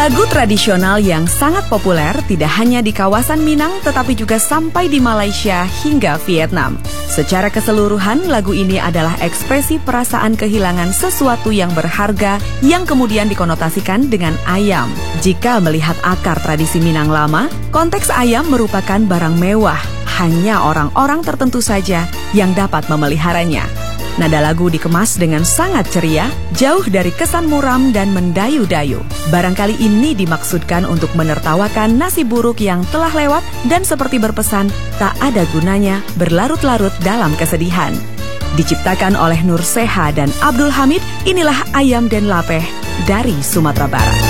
Lagu tradisional yang sangat populer tidak hanya di kawasan Minang tetapi juga sampai di Malaysia hingga Vietnam. Secara keseluruhan, lagu ini adalah ekspresi perasaan kehilangan sesuatu yang berharga yang kemudian dikonotasikan dengan ayam. Jika melihat akar tradisi Minang lama, konteks ayam merupakan barang mewah. Hanya orang-orang tertentu saja yang dapat memeliharanya. Nada lagu dikemas dengan sangat ceria, jauh dari kesan muram dan mendayu-dayu. Barangkali ini dimaksudkan untuk menertawakan nasib buruk yang telah lewat dan seperti berpesan, tak ada gunanya berlarut-larut dalam kesedihan. Diciptakan oleh Nur Seha dan Abdul Hamid, inilah Ayam Den Lapeh dari Sumatera Barat.